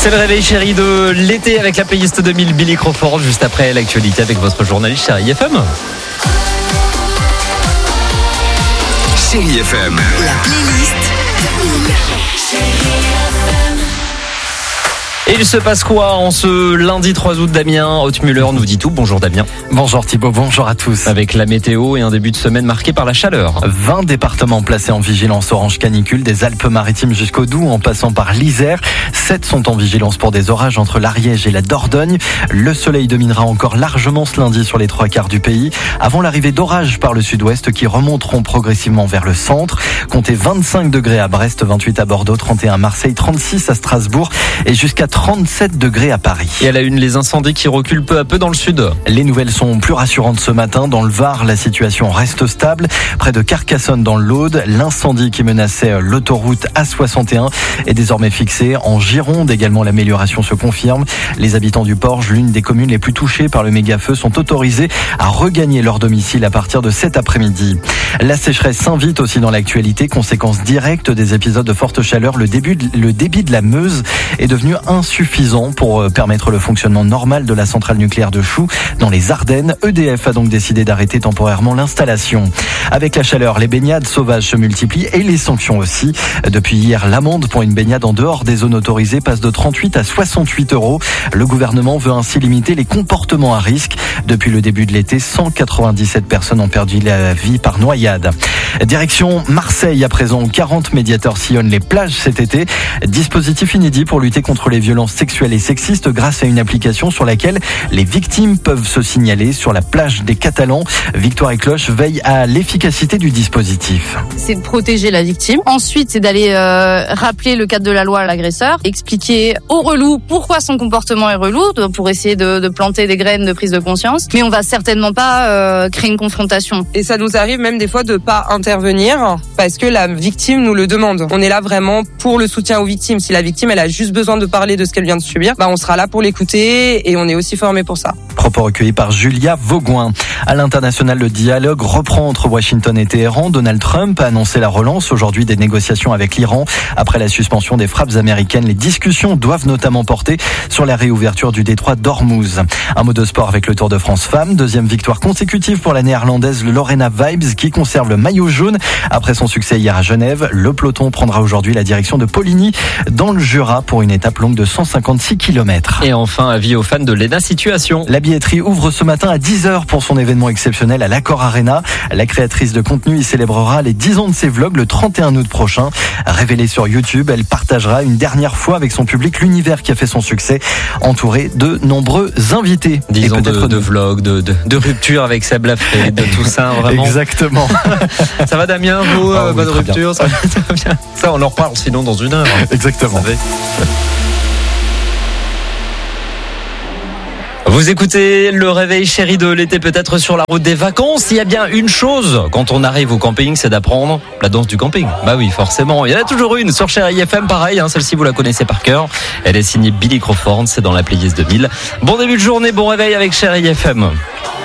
C'est le réveil chéri de l'été avec la playlist 2000 Billy Crawford, juste après l'actualité avec votre journaliste Chéri FM. Chéri FM. La playlist 2000. Et il se passe quoi en ce lundi 3 août? Damien Hautmuller nous dit tout. Bonjour Damien. Bonjour Thibaut, bonjour à tous. Avec la météo et un début de semaine marqué par la chaleur. 20 départements placés en vigilance orange canicule, des Alpes-Maritimes jusqu'au Doubs en passant par l'Isère. 7 sont en vigilance pour des orages entre l'Ariège et la Dordogne. Le soleil dominera encore largement ce lundi sur les 3/4 du pays, avant l'arrivée d'orages par le sud-ouest qui remonteront progressivement vers le centre. Comptez 25 degrés à Brest, 28 à Bordeaux, 31 à Marseille, 36 à Strasbourg et jusqu'à 37 degrés à Paris. Et à la une, les incendies qui reculent peu à peu dans le sud. Les nouvelles sont plus rassurantes ce matin. Dans le Var, la situation reste stable. Près de Carcassonne dans l'Aude, l'incendie qui menaçait l'autoroute A61 est désormais fixé. En Gironde également, l'amélioration se confirme. Les habitants du Porge, l'une des communes les plus touchées par le méga-feu, sont autorisés à regagner leur domicile à partir de cet après-midi. La sécheresse s'invite aussi dans l'actualité. Conséquence directe des épisodes de forte chaleur, le débit de la Meuse est devenu insuffisant pour permettre le fonctionnement normal de la centrale nucléaire de Chou dans les Ardennes. EDF a donc décidé d'arrêter temporairement l'installation. Avec la chaleur, les baignades sauvages se multiplient et les sanctions aussi. Depuis hier, l'amende pour une baignade en dehors des zones autorisées passe de 38 à 68 €. Le gouvernement veut ainsi limiter les comportements à risque. Depuis le début de l'été, 197 personnes ont perdu la vie par noyade. Direction Marseille à présent, 40 médiateurs sillonnent les plages cet été. Dispositif inédit pour lutter contre les violences sexuelles et sexistes grâce à une application sur laquelle les victimes peuvent se signaler sur la plage des Catalans. Victoire et Cloche veille à l'efficacité du dispositif. C'est de protéger la victime. Ensuite, c'est d'aller rappeler le cadre de la loi à l'agresseur, expliquer au relou pourquoi son comportement est relou, pour essayer de planter des graines de prise de conscience. Mais on va certainement pas créer une confrontation. Et ça nous arrive même des fois de pas intervenir parce que la victime nous le demande. On est là vraiment pour le soutien aux victimes. Si la victime elle a juste besoin de parler de ce qu'elle vient de subir, on sera là pour l'écouter et on est aussi formé pour ça. Propos recueillis par Julia Vaugoin. À l'international, le dialogue reprend entre Washington et Téhéran. Donald Trump a annoncé la relance aujourd'hui des négociations avec l'Iran. Après la suspension des frappes américaines, les discussions doivent notamment porter sur la réouverture du détroit d'Ormuz. Un mot de sport avec le Tour de France Femmes. Deuxième victoire consécutive pour la néerlandaise Lorena Wiebes qui conserve le maillot jaune. Après son succès hier à Genève, le peloton prendra aujourd'hui la direction de Poligny dans le Jura pour une étape longue de 156 km. Et enfin, avis aux fans de Lena Situation. La billetterie ouvre ce matin à 10h pour son événement exceptionnel à l'Accor Arena. La créatrice de contenu y célébrera les 10 ans de ses vlogs le 31 août prochain. Révélée sur YouTube, elle partagera une dernière fois avec son public l'univers qui a fait son succès, entouré de nombreux invités. 10 ans de vlogs, de rupture avec Seb Lafré, de tout ça, vraiment. Exactement. Ça va Damien, vous, oui, bonne rupture, ça va bien. Ça, on en reparle sinon dans une heure. Exactement. Vous écoutez le réveil chéri de l'été, peut-être sur la route des vacances. Il y a bien une chose quand on arrive au camping, c'est d'apprendre la danse du camping. Bah oui, forcément. Il y en a toujours une sur Chéri FM, pareil. Celle-ci, vous la connaissez par cœur. Elle est signée Billy Crawford. C'est dans la playlist 2000. Bon début de journée, bon réveil avec Chéri FM.